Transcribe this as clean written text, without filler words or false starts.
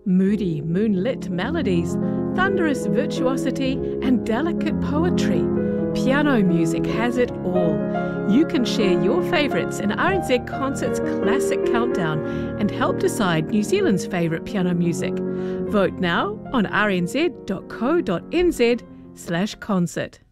Moody, moonlit melodies, thunderous virtuosity, and delicate poetry. Piano music has it all. You can share your favourites in RNZ Concert's Classic Countdown and help decide New Zealand's favourite piano music. Vote now on rnz.co.nz/concert.